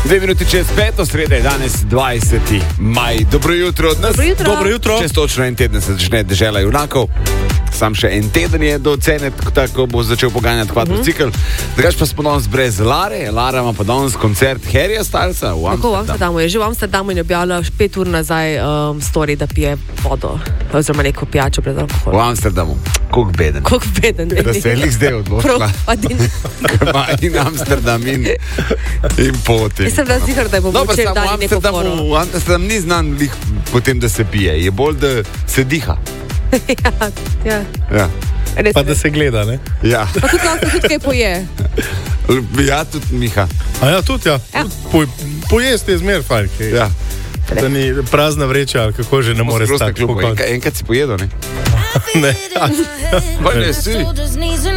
2 minuti čez 5, sreda je danes 20. maj. Dobro jutro od nas. Dobro jutro. Čez točno en teden se začne dežela junakov. Sam še en teden je do cene, tako bo začel poganjati kvadrocikl. Drugač pa smo danes brez Lare. Lara ima pa danes koncert Harryja Stylesa v Amsterdamu. Tako v Amsterdamu je že v Amsterdamu in je objavila 5 ur nazaj story, da pije vodo oziroma neko pijačo brez alkohola. V Amsterdamu. Koliko beden. Koliko beden. Da se je lik zdaj odločila. In Amsterdam in poti. Jaz sem da zihar, da je bo včer dali neko foro. V Amsterdam ni znan lik potem, da se pije. Je bolj, da se diha. Ja. Pa da se gleda, ne? Ja. Pa tudi lahko tudi kaj poje. Ja, tudi Miha. A ja, tudi ja. Pojesti je zmer fajn. Ja. Da ni prazna vreča, ali kako že ne more stati. Enkrat si pojedel, ne? Ne. Pa ne si.